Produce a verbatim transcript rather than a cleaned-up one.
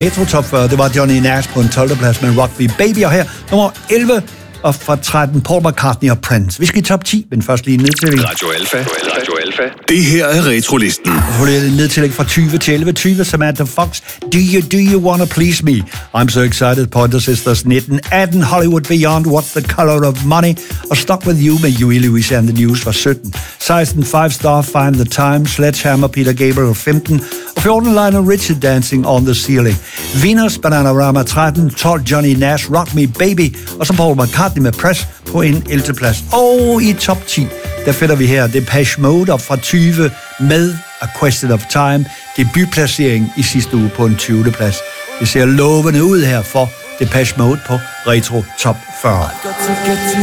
Retro Top fyrre, det var Johnny Nash på en tolvte plads med Rock Me Baby, og her nummer elleve, og fra tretten Paul McCartney og Prince. Vi skal i top ti, men først lige en nedtælling. Radio Alfa. Radio Alfa. Det her er Retrolisten. Så er en nedtælling fra tyve til elleve. tyve, Samantha Fox, Do You Do You Wanna Please Me? I'm So Excited, Pointer Sisters. nitten atten, Hollywood Beyond, What's the Color of Money? Og Stuck With You med Huey Lewis and the News var sytten. seksten, Five Star, Find the Time, Sledgehammer, Peter Gabriel femten. Og fjorten, Lionel Richie, Dancing on the Ceiling. Venus, Bananarama tretten, tolv, Johnny Nash, Rock Me Baby. Og så Paul McCartney med Press på en ellevte plads. Og i top ti, der finder vi her Depeche Mode op fra tyve med A Question of Time. Debutplacering i sidste uge på en tyvende plads. Det ser lovende ud her for Depeche Mode på Retro Top fyrre.